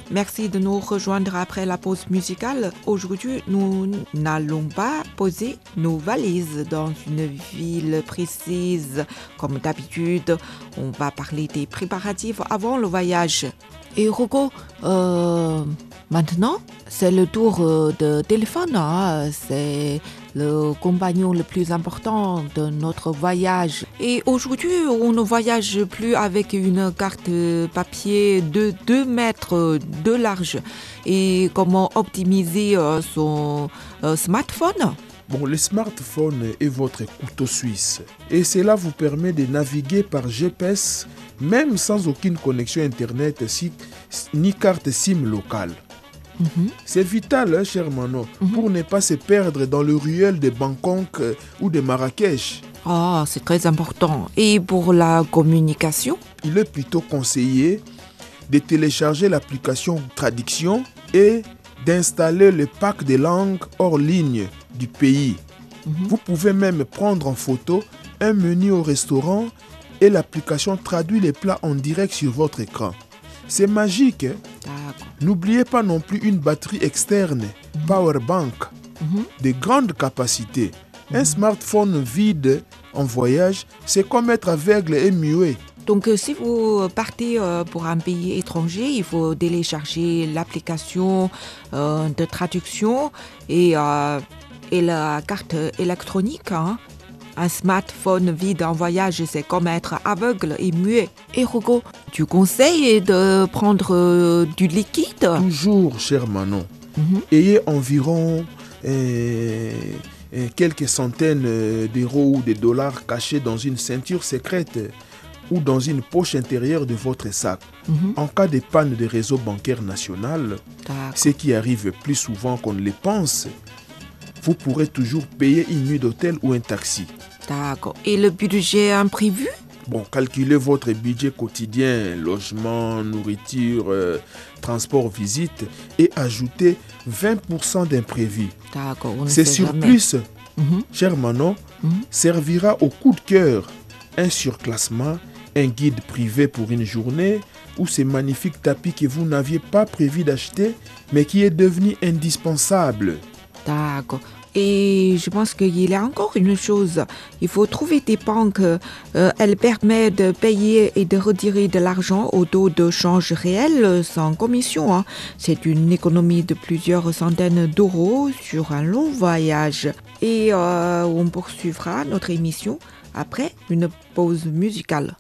Merci de nous rejoindre après la pause musicale. Aujourd'hui, nous n'allons pas poser nos valises dans une ville précise. Comme d'habitude, on va parler des préparatifs avant le voyage. Et Hugo, maintenant, c'est le tour de téléphone. C'est le compagnon le plus important de notre voyage. Et aujourd'hui, on ne voyage plus avec une carte papier de 2 mètres de large. Et comment optimiser son smartphone? Bon, le smartphone est votre couteau suisse et cela vous permet de naviguer par GPS même sans aucune connexion Internet ni carte SIM locale. C'est vital, cher Manon, pour ne pas se perdre dans le ruelle de Bangkok ou de Marrakech. Ah, c'est très important. Et pour la communication? Il est plutôt conseillé de télécharger l'application Traduction et d'installer le pack de langues hors ligne du pays. Vous pouvez même prendre en photo un menu au restaurant et l'application traduit les plats en direct sur votre écran. C'est magique. D'accord. N'oubliez pas non plus une batterie externe, Powerbank, de grande capacité. Un smartphone vide en voyage, c'est comme être aveugle et muet. Donc, si vous partez pour un pays étranger, il faut télécharger l'application de traduction et la carte électronique. Un smartphone vide en voyage, c'est comme être aveugle et muet. Et Hugo, tu conseilles de prendre du liquide? Toujours, cher Manon. Ayez environ quelques centaines d'euros ou de dollars cachés dans une ceinture secrète ou dans une poche intérieure de votre sac. En cas de panne de réseau bancaire national, ce qui arrive plus souvent qu'on ne le pense, vous pourrez toujours payer une nuit d'hôtel ou un taxi. D'accord. Et le budget imprévu? Bon, calculez votre budget quotidien, logement, nourriture, transport, visite et ajoutez 20% d'imprévu. D'accord. Ce surplus, cher Manon, servira au coup de cœur, un surclassement, un guide privé pour une journée ou ces magnifiques tapis que vous n'aviez pas prévu d'acheter mais qui est devenu indispensable. D'accord. Et je pense qu'il y a encore une chose. Il faut trouver des banques. Elles permettent de payer et de retirer de l'argent au taux de change réel sans commission. C'est une économie de plusieurs centaines d'euros sur un long voyage. Et on poursuivra notre émission après une pause musicale.